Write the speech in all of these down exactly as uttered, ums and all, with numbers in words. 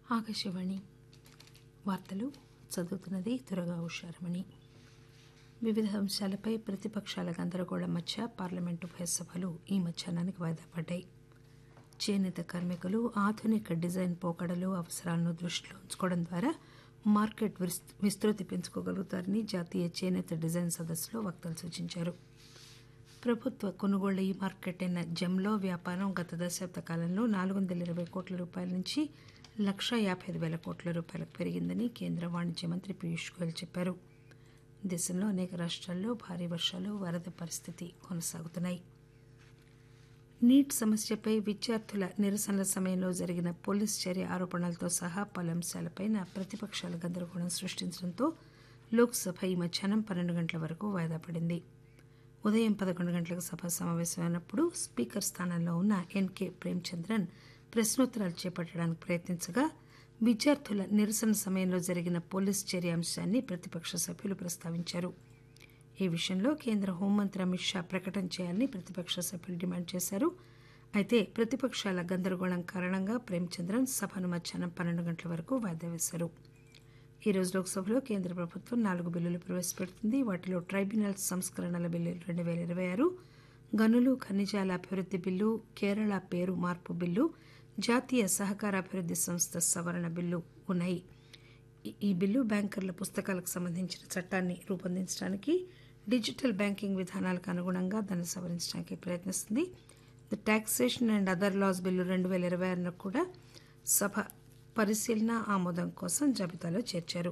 ఆకాశవాణి వార్తలు చదువుతున్నది త్వరగా ఉషారమణి. వివిధ అంశాలపై ప్రతిపక్షాల గందరగోళం మధ్య పార్లమెంటు ఉభయ సభలు ఈ మధ్యాహ్నానికి వాయిదా పడ్డాయి. చేనేత కార్మికులు ఆధునిక డిజైన్ పోకడలు అవసరాలను దృష్టిలో ఉంచుకోవడం ద్వారా మార్కెట్ విస్తృతి పెంచుకోగలుగుతారని జాతీయ చేనేత డిజైన్ సదస్సులో వక్తలు సూచించారు. ప్రభుత్వ కొనుగోళ్ల ఈ మార్కెట్ అయిన జెమ్లో వ్యాపారం గత దశాబ్ద కాలంలో నాలుగు వందల ఇరవై కోట్ల రూపాయల నుంచి లక్షా యాభై ఐదు వేల కోట్ల రూపాయలకు పెరిగిందని కేంద్ర వాణిజ్య మంత్రి పీయూష్ గోయల్ చెప్పారు. దేశంలో అనేక రాష్ట్రాల్లో భారీ వర్షాలు వరద పరిస్థితి కొనసాగుతున్నాయి. నీట్ సమస్యపై విద్యార్థుల నిరసనల సమయంలో జరిగిన పోలీసు చర్య ఆరోపణలతో సహా పలు అంశాలపై ప్రతిపక్షాల గందరగోళం సృష్టించడంతో లోక్సభ ఈ మధ్యాహ్నం పన్నెండు గంటల వరకు వాయిదా పడింది. ఉదయం పదకొండు గంటలకు సభ సమావేశమైనప్పుడు స్పీకర్ స్థానంలో ఉన్న ఎన్కే ప్రేమచంద్రన్ ప్రశ్నోత్తరాలు చేపట్టడానికి ప్రయత్నించగా విద్యార్థుల నిరసన సమయంలో జరిగిన పోలీసు చర్య అంశాన్ని ప్రతిపక్ష సభ్యులు ప్రస్తావించారు. ఈ విషయంలో కేంద్ర హోంమంత్రి అమిత్ షా ప్రకటన చేయాలని ప్రతిపక్ష సభ్యులు డిమాండ్ చేశారు. అయితే ప్రతిపక్షాల గందరగోళం కారణంగా ప్రేమచంద్రన్ సభను మధ్యాహ్నం పన్నెండు గంటల వరకు వాయిదా వేశారు. ఈ రోజు లోక్సభలో కేంద్ర ప్రభుత్వం నాలుగు బిల్లులు ప్రవేశపెడుతుంది. వాటిలో ట్రైబ్యునల్ సంస్కరణల బిల్లు రెండు పేల ఇరవై ఆరు, గనులు ఖనిజాల అభివృద్ది బిల్లు, కేరళ పేరు మార్పు బిల్లు, జాతీయ సహకార అభివృద్ది సంస్థ సవరణ బిల్లు ఉన్నాయి. ఈ బిల్లు బ్యాంకర్ల పుస్తకాలకు సంబంధించిన చట్టాన్ని రూపొందించడానికి, డిజిటల్ బ్యాంకింగ్ విధానాలకు అనుగుణంగా దాన్ని సవరించడానికి ప్రయత్నిస్తుంది. The taxation and other loss bill రెండు పేల ఇరవై ఆరును కూడా సభ పరిశీలన ఆమోదం కోసం జాబితాలో చేర్చారు.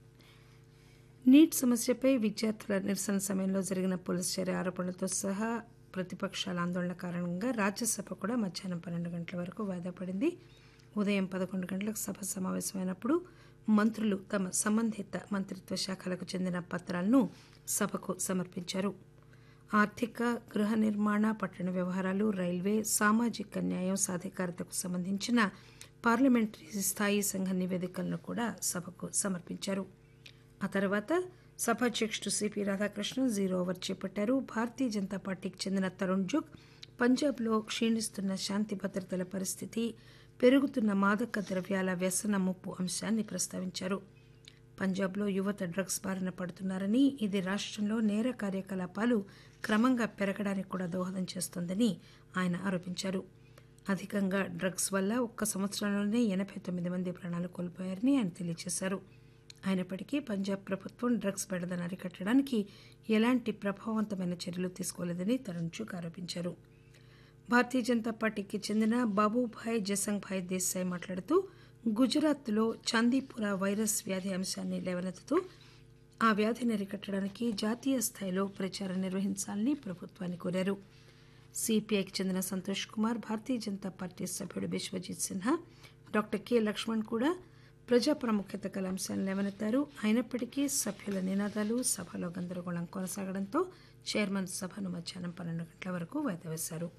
నీట్ సమస్యపై విద్యార్థుల నిరసన సమయంలో జరిగిన పోలీసు చర్య ఆరోపణలతో సహా ప్రతిపక్షాల ఆందోళన కారణంగా రాజ్యసభ కూడా మధ్యాహ్నం పన్నెండు గంటల వరకు వాయిదా పడింది. ఉదయం పదకొండు గంటలకు సభ సమావేశమైనప్పుడు మంత్రులు తమ సంబంధిత మంత్రిత్వ శాఖలకు చెందిన పత్రాలను సభకు సమర్పించారు. ఆర్థిక, గృహ నిర్మాణ, పట్టణ వ్యవహారాలు, రైల్వే, సామాజిక న్యాయం, సాధికారతకు సంబంధించిన పార్లమెంటరీ స్థాయీ సంఘ నివేదికలను కూడా సభకు సమర్పించారు. ఆ తర్వాత సభాధ్యక్షుడు సిపి రాధాకృష్ణన్ జీరో ఓవర్ చేపట్టారు. భారతీయ జనతా పార్టీకి చెందిన తరుణ్ జుగ్ పంజాబ్లో క్షీణిస్తున్న శాంతి భద్రతల పరిస్థితి, పెరుగుతున్న మాదక ద్రవ్యాల వ్యసన ముప్పు అంశాన్ని ప్రస్తావించారు. పంజాబ్లో యువత డ్రగ్స్ బారిన పడుతున్నారని, ఇది రాష్టంలో నేర కార్యకలాపాలు క్రమంగా పెరగడానికి కూడా దోహదం చేస్తోందని ఆయన ఆరోపించారు. అధికంగా డ్రగ్స్ వల్ల ఒక్క సంవత్సరంలోనే ఎనభై తొమ్మిది మంది ప్రాణాలు కోల్పోయారని ఆయన తెలియజేశారు. అయినప్పటికీ పంజాబ్ ప్రభుత్వం డ్రగ్స్ బెడదను అరికట్టడానికి ఎలాంటి ప్రభావవంతమైన చర్యలు తీసుకోలేదని తరుణ్ జుగ్ ఆరోపించారు. భారతీయ జనతా పార్టీకి చెందిన బాబుభాయ్ జసంగ్భాయ్ దేశాయ్ మాట్లాడుతూ గుజరాత్లో చాందీపుర వైరస్ వ్యాధి అంశాన్ని లేవనెత్తుతూ ఆ వ్యాధిని అరికట్టడానికి జాతీయ స్థాయిలో ప్రచారం నిర్వహించాలని ప్రభుత్వాన్ని కోరారు. సిపిఐకి చెందిన సంతోష్ కుమార్, భారతీయ జనతా పార్టీ సభ్యుడు బిశ్వజిత్ సిన్హా, డాక్టర్ కె లక్ష్మణ్ కూడా ప్రజా ప్రాముఖ్యత గల అంశాలను లేవనెత్తారు. అయినప్పటికీ సభ్యుల నినాదాలు సభలో గందరగోళం కొనసాగడంతో చైర్మన్ సభను మధ్యాహ్నం పన్నెండు గంటల వరకు వాయిదా వేశారు.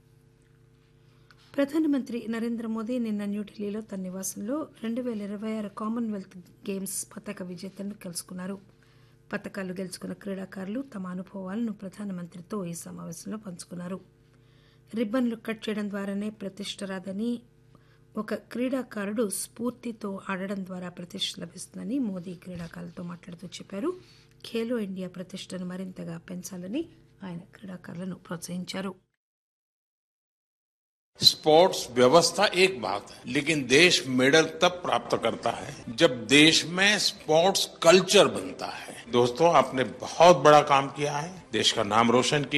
ప్రధానమంత్రి నరేంద్ర మోదీ నిన్న న్యూఢిల్లీలో తన నివాసంలో రెండు పేల ఇరవై ఆరు కామన్వెల్త్ గేమ్స్ పతక విజేతలను కలుసుకున్నారు. పతకాలు గెలుచుకున్న క్రీడాకారులు తమ అనుభవాలను ప్రధానమంత్రితో ఈ సమావేశంలో పంచుకున్నారు. రిబ్బన్లు కట్ చేయడం ద్వారానే ప్రతిష్ట రాదని, ఒక క్రీడాకారుడు స్ఫూర్తితో ఆడడం ద్వారా ప్రతిష్ట లభిస్తుందని మోదీ క్రీడాకారులతో మాట్లాడుతూ చెప్పారు. ఖేలో ఇండియా ప్రతిష్టను మరింతగా పెంచాలని ఆయన క్రీడాకారులను ప్రోత్సహించారు. स्पोर्ट्स व्यवस्था एक बात है, लेकिन देश मेडल तब प्राप्त करता है जब देश में स्पोर्ट्स कल्चर बनता है. दोस्तों, आपने बहुत बड़ा काम किया है, देश का नाम रोशन किया.